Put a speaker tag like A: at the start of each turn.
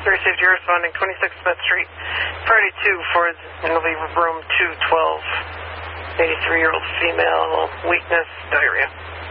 A: Received, you're responding 26 Smith Street, Friday 2 for room 212. 83-year-old female, weakness, diarrhea.